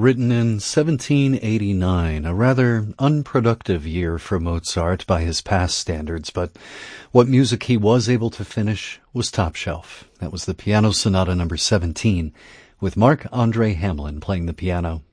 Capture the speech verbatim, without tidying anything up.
Written in seventeen eighty-nine, a rather unproductive year for Mozart by his past standards, but what music he was able to finish was top shelf. That was the Piano Sonata number seventeen, with Marc-André Hamelin playing the piano